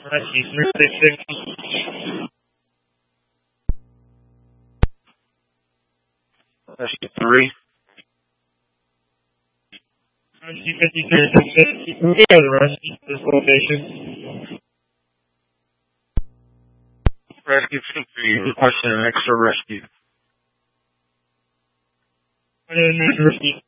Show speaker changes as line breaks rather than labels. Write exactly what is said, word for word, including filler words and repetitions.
Rescue three six six. Rescue three. Rescue fifty-three six six. We have the rescue at this location. Rescue fifty-three, requesting an extra rescue. My name is Rescue